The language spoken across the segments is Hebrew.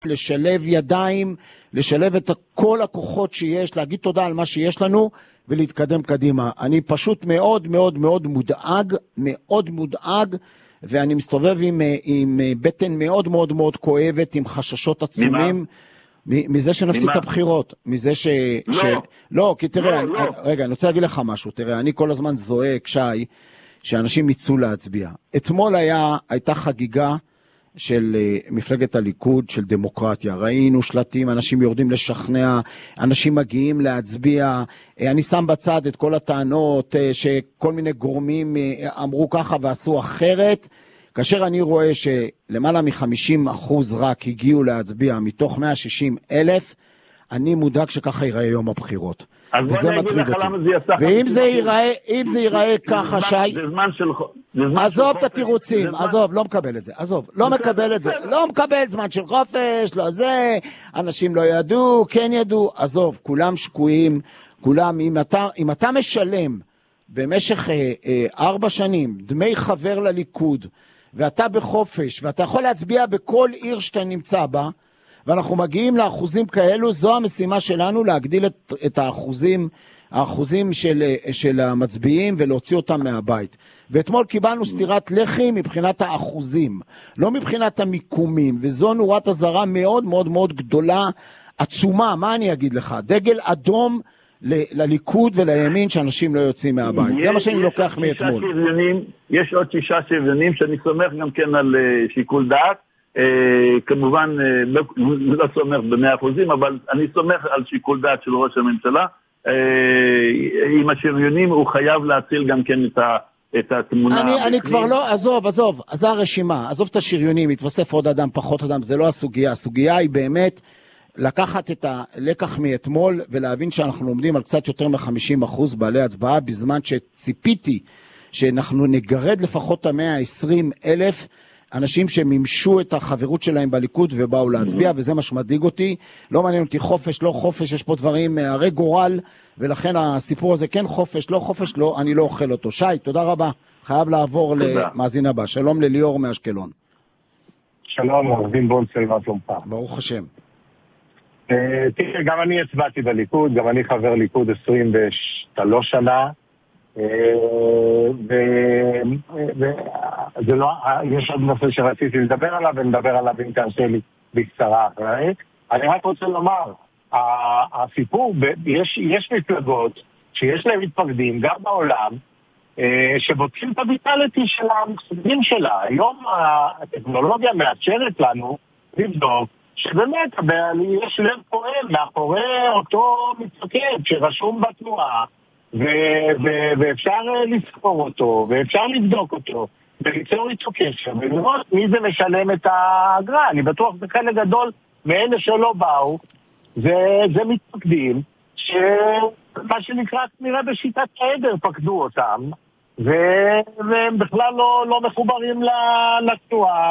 לשלב ידיים, לשלב את כל הכוחות שיש, להגיד תודה על מה שיש לנו ולהתקדם קדימה. אני פשוט מאוד מאוד מאוד מודאג, מאוד מודאג, ואני מסתובב עם בטן מאוד מאוד מאוד כואבת, עם חששות עצומים. מזה שנפסיד את הבחירות, מזה לא, כי תראה, רגע, אני רוצה להגיד לך משהו, תראה, אני כל הזמן זועק, שי, שאנשים יצאו להצביע. אתמול הייתה חגיגה של מפלגת הליכוד, של דמוקרטיה. ראינו שלטים, אנשים יורדים לשכנע, אנשים מגיעים להצביע. אני שם בצד את כל הטענות שכל מיני גורמים אמרו ככה ועשו אחרת. כאשר אני רואה שלמעלה מ-50% רק הגיעו להצביע מתוך 160,000, אני מודאג שככה ייראה יום הבחירות. וזה מטריד אותי. ואם זה ייראה ככה, שי, עזוב את התירוצים, עזוב, לא מקבל את זה, עזוב, לא מקבל את זה, לא מקבל זמן של חופש, לא זה, אנשים לא ידעו, כן ידעו, עזוב, כולם שקועים, כולם, אם אתה משלם במשך 4 שנים דמי חבר לליכוד, ואתה בחופש, ואתה יכול להצביע בכל עיר שאתה נמצא בה, ואנחנו מגיעים לאחוזים כאלו, זו המשימה שלנו, להגדיל את האחוזים של המצביעים, ולהוציא אותם מהבית. ואתמול קיבלנו סתירת לחי מבחינת האחוזים, לא מבחינת המיקומים, וזו נורת אזהרה מאוד מאוד מאוד גדולה, עצומה, מה אני אגיד לך? דגל אדום לליכוד ולימין שאנשים לא יוצאים מהבית. זה מה שאני לוקח מאתמול. יש עוד 6 שוויונים שאני סומך גם כן על שיקול דעת. כמובן לא סומך ב100%, אבל אני סומך על שיקול דעת של ראש הממשלה. עם השוויונים הוא חייב להציל גם כן את התמונה. אני כבר לא, עזוב, אז הרשימה, עזוב את השריונים, יתווסף עוד אדם, פחות אדם, זה לא הסוגיה. הסוגיה היא באמת לקחת את הלקח מאתמול ולהבין שאנחנו עומדים על קצת יותר מ-50% בעלי הצבעה, בזמן שציפיתי שאנחנו נגרד לפחות 120,000 אנשים שממשו את החברות שלהם בליכוד ובאו להצביע, וזה מה שמדאיג אותי. לא מעניין אותי חופש, לא חופש, יש פה דברים הרי גורל, ולכן הסיפור הזה כן חופש, לא חופש, לא, אני לא אוכל אותו. שי, תודה רבה. חייב לעבור למאזין הבא. שלום לליאור מאשקלון. שלום, עו"ד בולצל, מה שלומך? ברוך השם. תראה, גם אני הצבעתי בליכוד, גם אני חבר ליכוד 23 שנה, וזה לא, יש עוד נושא שרציתי לדבר עליו, ונדבר עליו אם תרשה לי בקצרה. אני רק רוצה לומר, הסיפור, יש מפלגות שיש להם מתפקדים גם בעולם, שבודקים את הביטליטי של המתפקדים שלה. היום הטכנולוגיה מאפשרת לנו לבדוק שבאמת יש לב פועל מאחורי אותו מתפקד שרשום בתנועה, ואפשר לזכור אותו, ואפשר לבדוק אותו, וליצור איתו קשר, ולראות מי זה משלם את האגרה. אני בטוח שחלק גדול מאלה שלא באו, זה מתפקדים, שמה שנקרא נראה בשיטת העדר פקדו אותם, והם בכלל לא מחוברים לתנועה.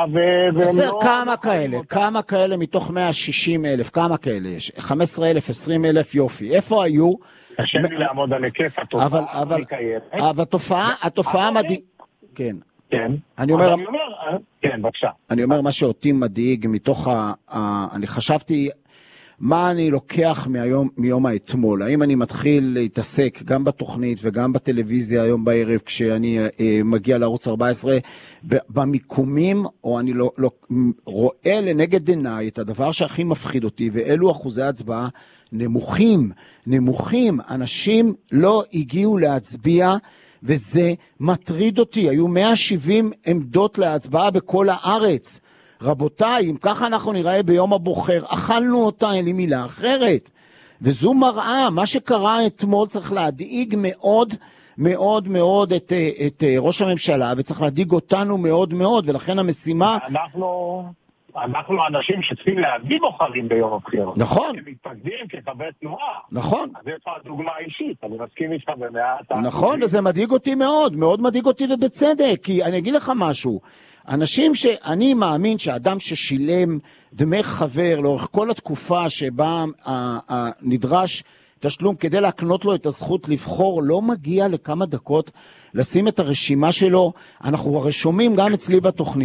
כמה כאלה מתוך 160,000, כמה כאלה יש? 15,000, 20,000, יופי. איפה היו? קשה לי לעמוד על היקף התופעה. אבל התופעה מדהים. כן. כן. כן, בבקשה. אני אומר מה שאותי מדאיג מתוך אני חשבתי מה אני לוקח מיום האתמול. האם אני מתחיל להתעסק גם בתוכנית וגם בטלוויזיה היום בערב כשאני מגיע לערוץ 14 במיקומים, או אני לא רואה לנגד עיניי את הדבר שהכי מפחיד אותי, ואלו אחוזי הצבעה נמוכים. אנשים לא הגיעו להצביע, וזה מטריד אותי. היו 170 עמדות להצבעה בכל הארץ. רבותיי, אם ככה אנחנו נראה ביום הבוחר, אכלנו אותה, אין לי מילה אחרת. וזו מראה, מה שקרה אתמול צריך להדאיג מאוד מאוד מאוד את ראש הממשלה, וצריך להדאיג אותנו מאוד מאוד, ולכן המשימה... אנחנו אנשים שצריכים להביא בוחרים ביום הבחירות. נכון. שמתפקדים כחברי תנועה. נכון. אז יש דוגמה אישית, אני מסכים איתך במעט. נכון, וזה מדאיג אותי מאוד, מאוד מדאיג אותי ובצדק, כי אני אגיד לך משהו, אנשים שאני מאמין שאדם ששילם דמי חבר לאורך כל התקופה שבה נדרש תשלום כדי להקנות לו את הזכות לבחור, לא מגיע לכמה דקות לשים את הרשימה שלו. אנחנו רשומים גם אצלי בתוכנית.